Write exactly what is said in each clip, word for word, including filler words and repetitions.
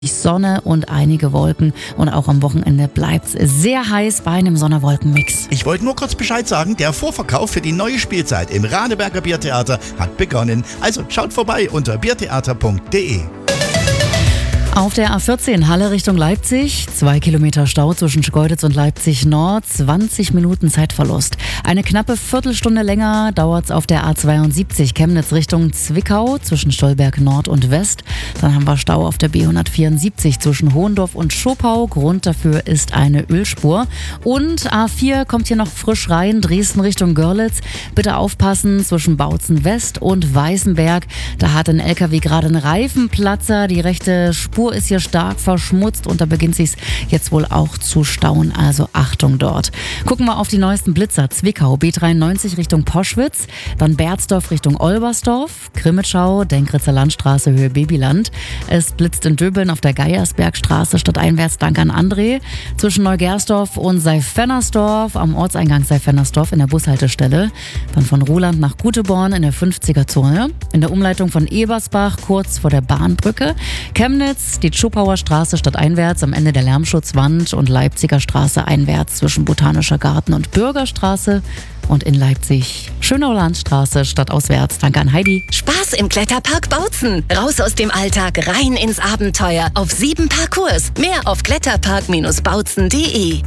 Sonne und einige Wolken und auch am Wochenende bleibt es sehr heiß bei einem Sonne-Wolken-Mix. Ich wollte nur kurz Bescheid sagen, der Vorverkauf für die neue Spielzeit im Radeberger Biertheater hat begonnen. Also schaut vorbei unter biertheater punkt de. Auf der A vierzehn Halle Richtung Leipzig, zwei Kilometer Stau zwischen Schkeuditz und Leipzig Nord, zwanzig Minuten Zeitverlust. Eine knappe Viertelstunde länger dauert es auf der A zweiundsiebzig Chemnitz Richtung Zwickau zwischen Stolberg Nord und West. Dann haben wir Stau auf der B hundertvierundsiebzig zwischen Hohendorf und Schopau. Grund dafür ist eine Ölspur. Und A vier kommt hier noch frisch rein, Dresden Richtung Görlitz. Bitte aufpassen zwischen Bautzen West und Weißenberg. Da hat ein L K W gerade einen Reifenplatzer. Die rechte Spur ist hier stark verschmutzt und da beginnt sich's jetzt wohl auch zu stauen, also Achtung dort. Gucken wir auf die neuesten Blitzer. Zwickau, B dreiundneunzig Richtung Poschwitz, dann Berzdorf Richtung Olbersdorf, Grimmitschau, Denkritzer Landstraße, Höhe Babyland. Es blitzt in Döbeln auf der Geiersbergstraße stadteinwärts, dank an André. Zwischen Neugersdorf und Seifennersdorf, am Ortseingang Seifennersdorf in der Bushaltestelle. Dann von Ruhland nach Guteborn in der fünfziger-Zone. In der Umleitung von Ebersbach, kurz vor der Bahnbrücke. Chemnitz, die Tschopauer Straße stadteinwärts am Ende der Lärmschutzwand und Leipziger Straße einwärts zwischen Botanischer Garten und Bürgerstraße. Und in Leipzig Schönauer Landstraße stadtauswärts. Danke an Heidi. Spaß im Kletterpark Bautzen. Raus aus dem Alltag, rein ins Abenteuer. Auf sieben Parcours. Mehr auf kletterpark Bindestrich bautzen punkt de.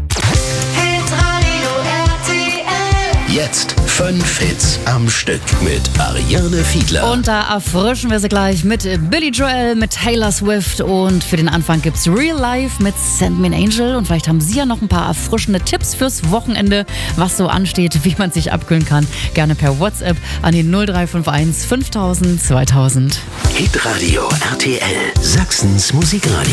Jetzt fünf Hits am Stück mit Ariane Fiedler. Und da erfrischen wir sie gleich mit Billy Joel, mit Taylor Swift und für den Anfang gibt's Real Life mit Send Me an Angel und vielleicht haben Sie ja noch ein paar erfrischende Tipps fürs Wochenende, was so ansteht, wie man sich abkühlen kann. Gerne per WhatsApp an die null drei fünf eins fünftausend zweitausend. Hitradio R T L, Sachsens Musikradio.